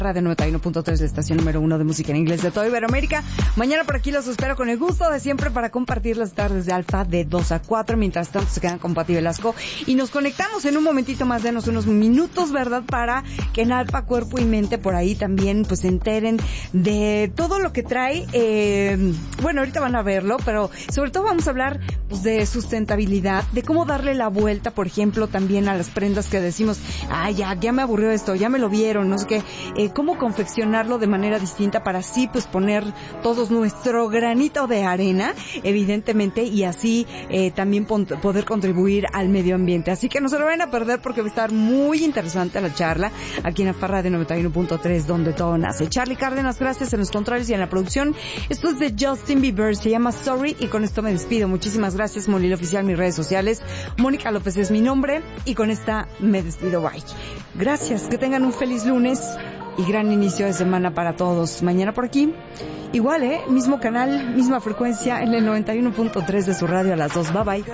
Radio 91.3, la estación número 1 de música en inglés de toda Iberoamérica. Mañana por aquí los espero con el gusto de siempre para compartir las tardes de Alfa de 2 a 4. Mientras tanto se quedan con Pati Velasco y nos conectamos en un momentito más, denos unos minutos, ¿verdad? Para que en Alfa Cuerpo y Mente por ahí también pues se enteren de todo lo que trae. Bueno, ahorita van a verlo, pero sobre todo vamos a hablar pues de sustentabilidad, de cómo darle la vuelta, por ejemplo, también a las prendas que decimos, ya me aburrió esto, ya me lo vieron, no sé qué. Cómo confeccionarlo de manera distinta para así pues poner todos nuestro granito de arena, evidentemente, y así también poder contribuir al medio ambiente. Así que no se lo vayan a perder porque va a estar muy interesante la charla aquí en Alfa Radio 91.3, donde todo nace. Charlie Cárdenas, gracias en los controles y en la producción. Esto es de Justin Bieber, se llama Sorry, y con esto me despido. Muchísimas gracias, Molil Oficial, mis redes sociales. Mónica López es mi nombre y con esta me despido. Bye. Gracias, que tengan un feliz lunes y gran inicio de semana para todos. Mañana por aquí, igual, mismo canal, misma frecuencia en el 91.3 de su radio a las 2. Bye bye.